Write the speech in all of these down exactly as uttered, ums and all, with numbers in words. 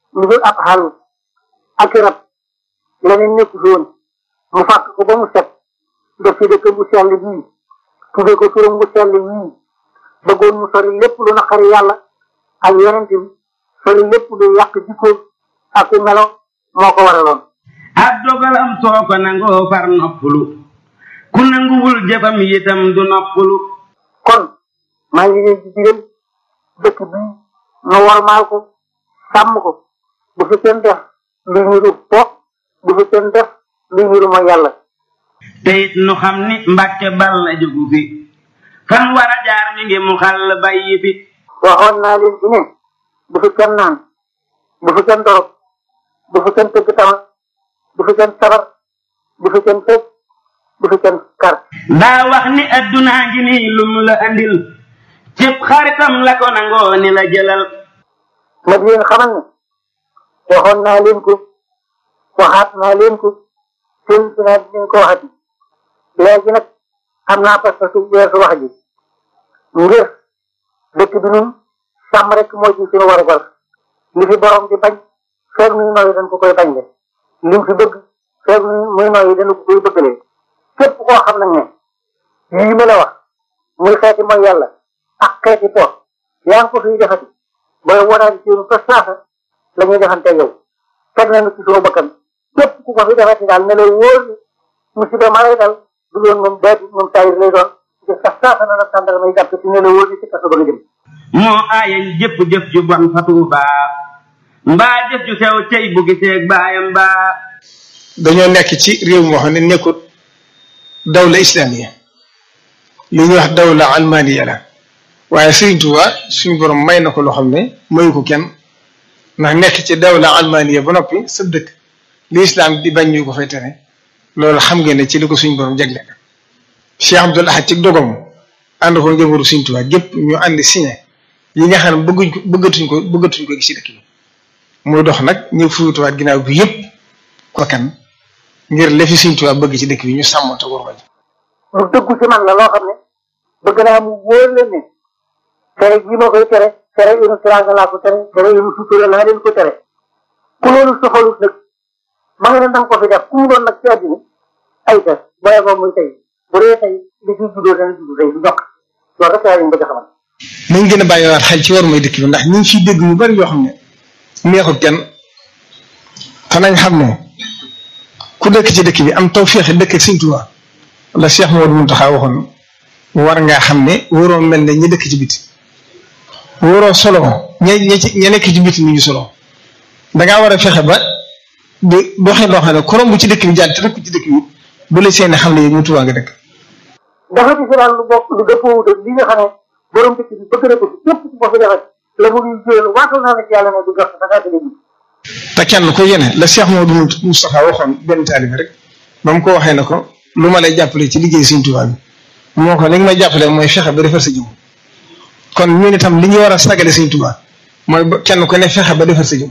lu dul ab xàll ak rab leneen nekku fi woon mu fàkk ko ba mu set def ci dëkk bu sell bii tudde ko turam bu sell wii bëggoon mu sori lépp lu naqari yàlla ak yonent bi sori lépp lu yàq jikko ak melo moo ko waraloon. ab dogalam soo ko nangoo far noppalu ku nanguwul jëfam itam du noppalu. kon maa ngi leen di digal dëkk bii nu wormaal ko sàmm ko bu fi kenn def luy niru po bu fi kenn def luy niru mooy yàlla. te it nu xam ni Mbàkke Balla jógu fi fan war a jaar mi ngi mu xàll bàyyi fi. waxoon naa leen ci ne bu fi kenn naan bu fi kenn dorog bu fi kenn tëgg tama bu fi kenn sabar bu fi kenn tëgg bu fi kenn kar. daa wax ni addunaa ngi nii lum la andil cib xaritam la ko nangoo ni la jëlal. ma di leen xamal ne waxoon naa leen ko waxaat naa leen ko seen si naa dinañ ko waxati léegi nag xam naa parce que su weesu wax ji ngir dëkk bi ñun sàmm rek moo ci suñu war a war li fi borom di bañ feeg muy nooyi dañ ko koy bañ le lim fi bëgg feeg muy nooyi dañ ko koy bëggalee képp koo xam nag ne yii ma la wax muy xeeti mooy yàlla ak xeeti po yaa ngi ko fiy defati booy waraadi ci fa saasa la ñuy defante yow teg nañu ci suñu bakkan képp ku ko fi defati daal ne la wóor musiba ma lay dal du doon moom baati moom taayir lay doon te sax saasa na nag tàndal may jàpp ci ne la wóor ni ci kaso ba nga jëm. moo aaye jëpp jëf ju bon fa Tuubaa mbaa jëf ju sew cey bu giseeg baayam baa. dañoo nekk ci réew moo xam ne nekkut dawla islamiya li ñuy wax dawla almaniya la waaye Sëriñ Tuubaa suñu borom may na ko loo xam ne mayu ko kenn ndax nekk ci dawla almaniya ba noppi sab dëkk li islam di bañ ñu ko fay tere loolu xam ngeen ne ci li ko suñu borom jagle Cheikh Abdoul Ahad ci dogam ànd ko njabootu Sëriñ Tuubaa gépp ñu ànd signé yi nga xam ne bëgguñ ko bëggatuñ ko bëggatuñ ko gis ci dëkk bi muy dox nag ñu fuutuwaat ginnaaw bi yëpp ko kan ngir lefi Sëriñ Tuubaa bëgg ci dëkk bi ñu sàmmoon te war mu dëggu ci man la loo xam ne bëgg naa mu wóor leen ne tere ji ma koy tere tere inu tiraanga laa ko tere tere inu sutura laa leen ko tere ku loolu soxalut nag ma nga ne danga ko fi def ku mu doon nag ci àddina ay def booye boo muy tey bu dee tey li ci juddoo dana juddu tey du dox loolu rek laa leen bëgg a xamal. nañ gën a bàyyiwaat xel ci war mooy dëkk bi ndax ñu ngi fiy dégg yu bari yoo xam ne neexut kenn te nañ xam ne ku dëkk ci dëkk bi am tawfeex dëkk ak Sëriñ Tuubaa la Cheikh Mouhamadou Mountakha waxoon war ngaa xam ne waroo mel ne ñi dëkk ci biti waroo solo ña ña ci ña nekk ci biti ñu ngi solo dangaa war a fexe ba di doxee loo xam ne korom bu ci dëkk bi jàll te dëkk ci dëkk bi bu la seen xam ne yow ñu Tuubaa nga dëkk. dafa ci daal lu bokk lu dëppoo wut ak li nga xam ne borom dëkk bi bëgg na ko fi képp ku ko fi defal la mu ngi jël waatal naa la ci yàlla ne du gàtt da ngaa tëddee ji. te kenn ko yéene la Cheikh Mouhamadou Moustapha waxoon benn taalibe rek ba mu ko waxee ne ko lu ma lay jàppale ci liggéey Sëriñ Tuubaa bi moo ko li nga may jàppale mooy fexe ba defar sa jëm kon ñun itam li ñu war a sagale Sëriñ Tuubaa mooy ba kenn ko ne fexe ba defar sa jëm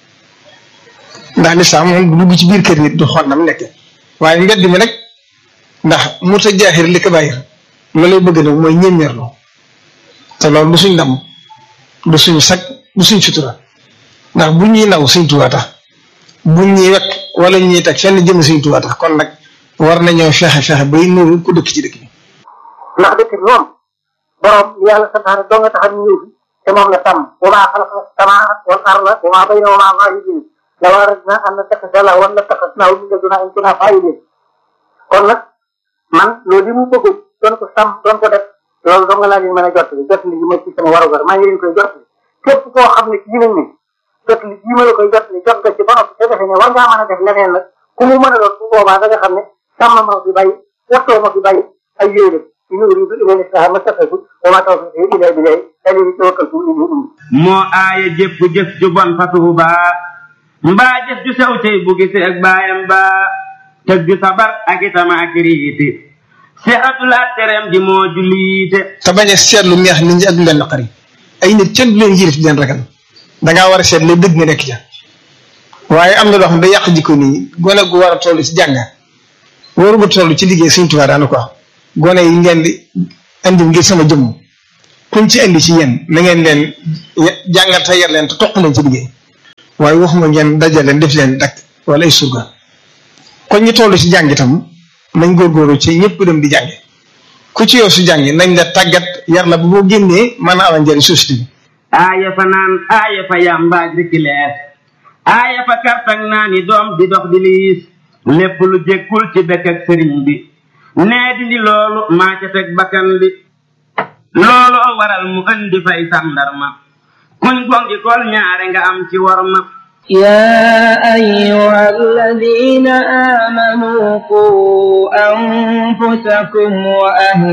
ndax lislaam moom du dugg ci biir kër nit du xool nam nekke waaye mbedd mi nag ndax mu ta jaaxir li ko bàyyi la lay bëgg nag mooy ñemeerloo te loolu du suñ ndam du suñ sag du suñ sutura ndax bu ñuy naw Sëriñ Tuubaa tax bu ñuy wekk wala ñuy teg fenn jëm Sëriñ Tuubaa tax kon nag war nañoo fexe fexe bay nuru ku dëkk ci dëkk bi. ndax dëkk bi moom borom yàlla santaane doo nga tax ñu ñëw fi te moom la sàmm wa maa xalaqna samaa wal arda wa maa baynahumaa laa'ibiin law aradnaa an nattakhidha lahwan lattakhadhnaahu min ladunaa in kunnaa faa'iliin kon nag man loolu li mu bëgg doon ko sàmm doon ko def loolu dong laa leen mën a jot li jot li ma ci sama warugar maa ngi leen koy jot li képp koo xam ne ci nañ ne jot li bii ma la koy jot li jot nga ci ba noppi te defe ne war ngaa mën a def leneen nag ku mu mën a doon bu boobaa da nga xam ne sàmm ma fi bàyyi wattoo ma fi bàyyi ay yéene in uriidu illa al-islaaha ma stata'tu wa maa tawfiiqii illaa billaah alayhi tawakkaltu moo aaye jëpp jëf ju bon fa Tuubaa mbaa jëf ju sew tey bu gisee ak baayam baa tëgg sabar ak itam ak riiti seexatul ak tereem ji moo julliite te bañ a seetlu neex nit ñi ak lu leen naqari ay nit kenn du leen yilif di leen ragal dangaa war a seet la dëgg nga nekk ja waaye am na loo xam ne da yàq jikko nii gone gu war a toll ci jàng waru gu toll ci liggéey Sëriñ Tuubaa daana ko wax gone yi ngeen di andi ngir sama jëmm kuñ ci andi ci yéen na ngeen leen jàngal te yar leen te toq leen ci liggéey waaye waxuma ngeen dajale def leen dakk wala ay surga kon ñu toll ci jàng itam nañ góorgóorlu ci ñëpp dem di jànge ku ci yow su jàngi nañ la tàggat yar la bu boo génnee mën a amal njëriñ société bi aaya fa naan aaya fa yàmbaag rikki lees aaya fa kartag naa ni doom di dox di liis lépp lu jékkul ci dëkk ak sëriñ bi nee dindi loolu maa ca teg bakkan bi loolu waral mu andi fay sàndarma kuñ gongi kol ñaare nga am ci worma يا أيها الذين آمنوا قوا أنفسكم وأهلكم